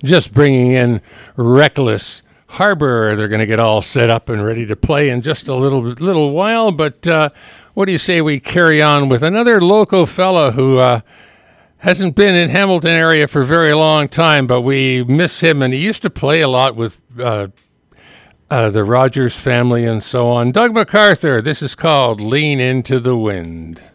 just bringing in Reckless Harbor. They're going to get all set up and ready to play in just a little while. But what do you say we carry on with another local fella who hasn't been in Hamilton area for a very long time, but we miss him, and he used to play a lot with the Rogers family and so on. Doug MacArthur, this is called Lean Into the Wind.